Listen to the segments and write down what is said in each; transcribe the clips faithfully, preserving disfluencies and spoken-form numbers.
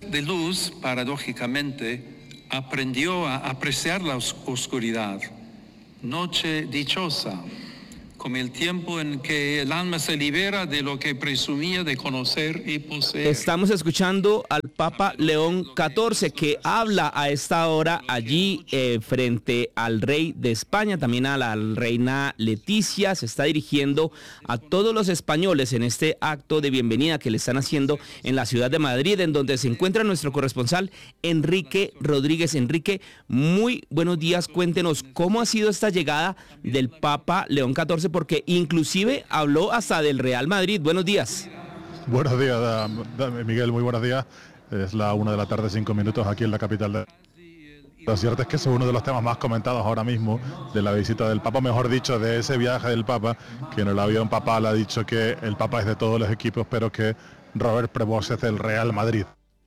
de luz, paradójicamente, aprendió a apreciar la os- oscuridad. Noche dichosa, como el tiempo en que el alma se libera de lo que presumía de conocer y poseer. Estamos escuchando al Papa León catorce, que habla a esta hora allí eh, frente al rey de España, también a la reina Leticia. Se está dirigiendo a todos los españoles en este acto de bienvenida que le están haciendo en la ciudad de Madrid, en donde se encuentra nuestro corresponsal Enrique Rodríguez. Enrique, muy buenos días. Cuéntenos cómo ha sido esta llegada del Papa León catorce, porque inclusive habló hasta del Real Madrid. Buenos días. Buenos días, Miguel, muy buenos días. Es la una de la tarde, cinco minutos aquí en la capital de... Lo cierto es que ese es uno de los temas más comentados ahora mismo de la visita del Papa, mejor dicho, de ese viaje del Papa, que en el avión papal ha dicho que el Papa es de todos los equipos, pero que Robert Prevost es del Real Madrid.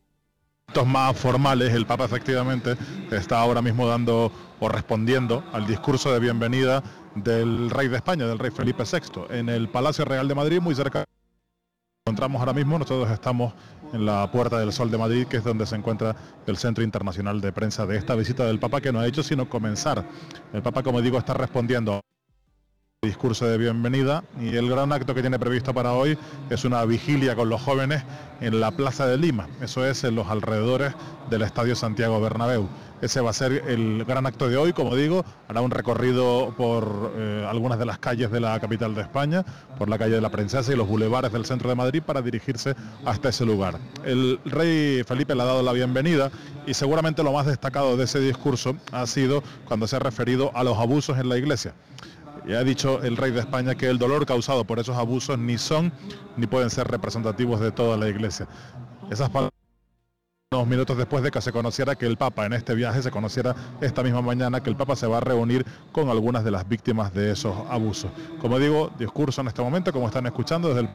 Más formales, el Papa efectivamente está ahora mismo dando o respondiendo al discurso de bienvenida del rey de España, del rey Felipe sexto, en el Palacio Real de Madrid, muy cerca. Encontramos ahora mismo, nosotros estamos en la Puerta del Sol de Madrid, que es donde se encuentra el Centro Internacional de Prensa de esta visita del Papa, que no ha hecho sino comenzar. El Papa, como digo, está respondiendo discurso de bienvenida, y el gran acto que tiene previsto para hoy es una vigilia con los jóvenes en la Plaza de Lima, eso es en los alrededores del Estadio Santiago Bernabéu. Ese va a ser el gran acto de hoy, como digo, hará un recorrido por eh, algunas de las calles de la capital de España, por la calle de la Princesa y los bulevares del centro de Madrid, para dirigirse hasta ese lugar. El rey Felipe le ha dado la bienvenida, y seguramente lo más destacado de ese discurso ha sido cuando se ha referido a los abusos en la iglesia. Y ha dicho el rey de España que el dolor causado por esos abusos ni son ni pueden ser representativos de toda la iglesia. Esas palabras unos minutos después de que se conociera que el Papa en este viaje, se conociera esta misma mañana que el Papa se va a reunir con algunas de las víctimas de esos abusos. Como digo, discurso en este momento, como están escuchando, desde el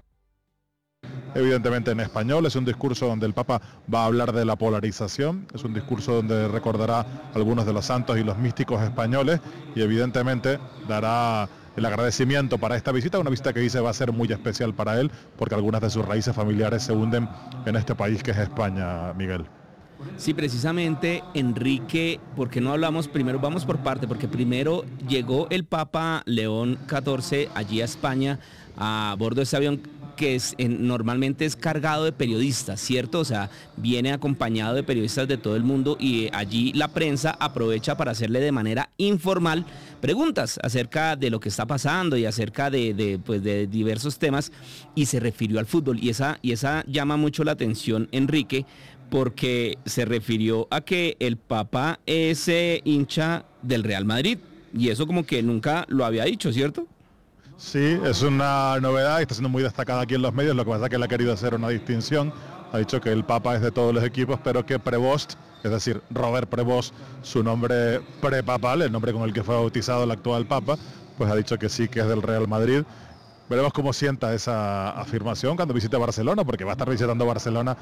evidentemente en español. Es un discurso donde el Papa va a hablar de la polarización, es un discurso donde recordará algunos de los santos y los místicos españoles, y evidentemente dará el agradecimiento para esta visita, una visita que dice va a ser muy especial para él, porque algunas de sus raíces familiares se hunden en este país que es España, Miguel. Sí, precisamente, Enrique, ¿por qué no hablamos primero? Vamos por parte, porque primero llegó el Papa León catorce allí a España a bordo de ese avión que es, en, normalmente es cargado de periodistas, ¿cierto? O sea, viene acompañado de periodistas de todo el mundo, y allí la prensa aprovecha para hacerle de manera informal preguntas acerca de lo que está pasando y acerca de, de, pues de diversos temas, y se refirió al fútbol, y esa, y esa llama mucho la atención, Enrique, porque se refirió a que el Papa es eh, hincha del Real Madrid, y eso como que nunca lo había dicho, ¿cierto? Sí, es una novedad y está siendo muy destacada aquí en los medios. Lo que pasa es que él ha querido hacer una distinción. Ha dicho que el Papa es de todos los equipos, pero que Prevost, es decir, Robert Prevost, su nombre prepapal, el nombre con el que fue bautizado el actual Papa, pues ha dicho que sí, que es del Real Madrid. Veremos cómo sienta esa afirmación cuando visite Barcelona, porque va a estar visitando Barcelona.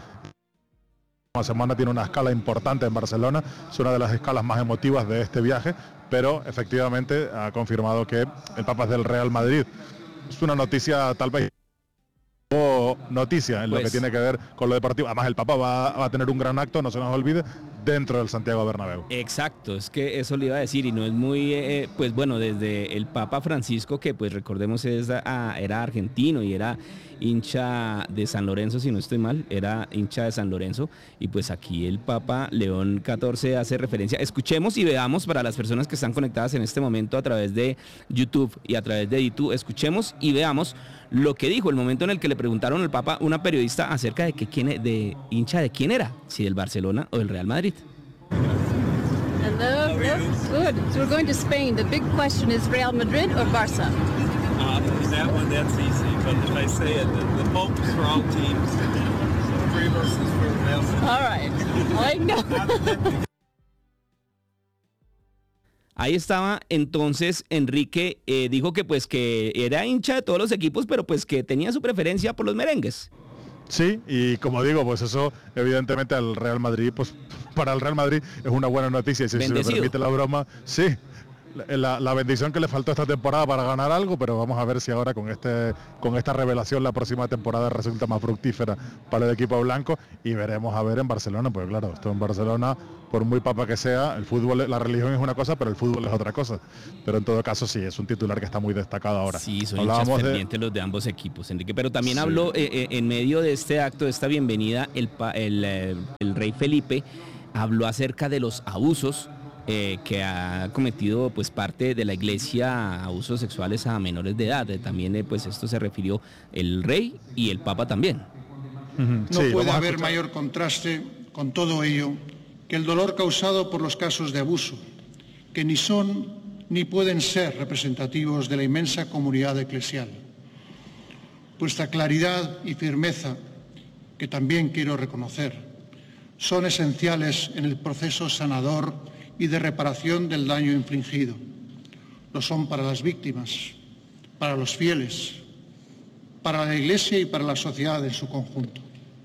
La semana tiene una escala importante en Barcelona, es una de las escalas más emotivas de este viaje, pero efectivamente ha confirmado que el Papa es del Real Madrid. Es una noticia tal vez o noticia en lo pues, que tiene que ver con lo deportivo. Además, el Papa va, va a tener un gran acto, no se nos olvide, dentro del Santiago Bernabéu. Exacto, es que eso le iba a decir, y no es muy, eh, pues bueno, desde el Papa Francisco, que pues recordemos es, ah, era argentino y era hincha de San Lorenzo, si no estoy mal, era hincha de San Lorenzo, y pues aquí el Papa León catorce hace referencia. Escuchemos y veamos, para las personas que están conectadas en este momento a través de YouTube y a través de YouTube, escuchemos y veamos lo que dijo el momento en el que le preguntaron al Papa, una periodista, acerca de que quién, de hincha de quién era, si del Barcelona o del Real Madrid. Hello, good. So we're going to Spain. The big question is Real Madrid or Barça? Uh, that one, that's easy. But if I say it, the, the Pope is for all teams. So three of us is for Real Madrid. All right. I know. Ahí estaba entonces Enrique, eh, dijo que pues que era hincha de todos los equipos, pero pues que tenía su preferencia por los merengues. Sí, y como digo, pues eso evidentemente al Real Madrid, pues para el Real Madrid es una buena noticia, y si se me permite la broma, sí, la, la bendición que le faltó esta temporada para ganar algo, pero vamos a ver si ahora con este con esta revelación la próxima temporada resulta más fructífera para el equipo blanco, y veremos a ver en Barcelona, porque claro, esto en Barcelona, por muy papa que sea, el fútbol, la religión es una cosa, pero el fútbol es otra cosa. Pero en todo caso sí, es un titular que está muy destacado ahora. Sí, son hinchas fervientes de... los de ambos equipos, Enrique, pero también sí. habló eh, eh, en medio de este acto, de esta bienvenida, el, el, el, el rey Felipe habló acerca de los abusos Eh, que ha cometido pues parte de la iglesia, abusos sexuales a menores de edad. Eh, también eh, pues esto se refirió el rey y el papa también. Uh-huh. No sí, puede haber mayor contraste con todo ello que el dolor causado por los casos de abuso, que ni son ni pueden ser representativos de la inmensa comunidad eclesial. Vuestra claridad y firmeza, que también quiero reconocer, son esenciales en el proceso sanador y de reparación del daño infligido. Lo son para las víctimas, para los fieles, para la Iglesia y para la sociedad en su conjunto.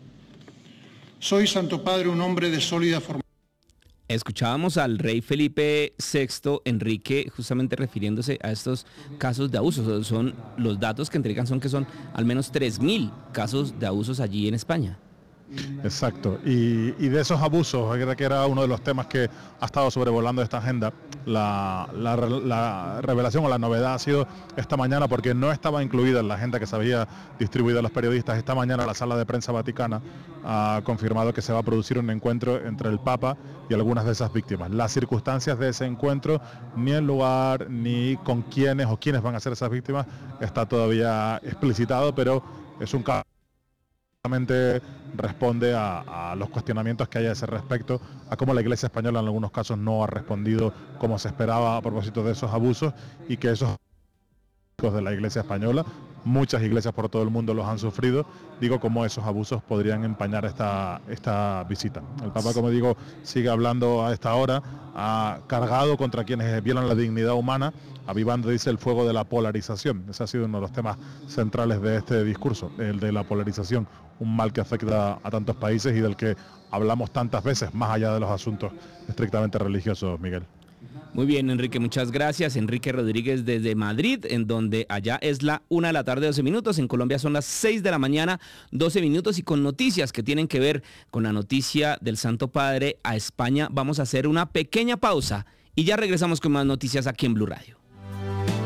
Soy, Santo Padre, un hombre de sólida formación. Escuchábamos al rey Felipe sexto, Enrique, justamente refiriéndose a estos casos de abusos. Son los datos que entregan son que son al menos tres mil casos de abusos allí en España. Exacto, y, y de esos abusos, que era uno de los temas que ha estado sobrevolando esta agenda, la, la, la revelación o la novedad ha sido esta mañana, porque no estaba incluida en la agenda que se había distribuido a los periodistas. Esta mañana la Sala de Prensa Vaticana ha confirmado que se va a producir un encuentro entre el Papa y algunas de esas víctimas. Las circunstancias de ese encuentro, ni el lugar, ni con quiénes o quiénes van a ser esas víctimas, está todavía explicitado, pero es un caso responde a, a los cuestionamientos que hay a ese respecto, a cómo la Iglesia española en algunos casos no ha respondido como se esperaba a propósito de esos abusos, y que esos de la Iglesia española, muchas iglesias por todo el mundo los han sufrido. Digo, cómo esos abusos podrían empañar esta, esta visita. El Papa, como digo, sigue hablando a esta hora, ha cargado contra quienes violan la dignidad humana, avivando, dice, el fuego de la polarización. Ese ha sido uno de los temas centrales de este discurso, el de la polarización, un mal que afecta a tantos países y del que hablamos tantas veces, más allá de los asuntos estrictamente religiosos, Miguel. Muy bien, Enrique, muchas gracias. Enrique Rodríguez desde Madrid, en donde allá es la una de la tarde, doce minutos. En Colombia son las seis de la mañana, doce minutos. Y con noticias que tienen que ver con la noticia del Santo Padre a España, vamos a hacer una pequeña pausa y ya regresamos con más noticias aquí en Blue Radio.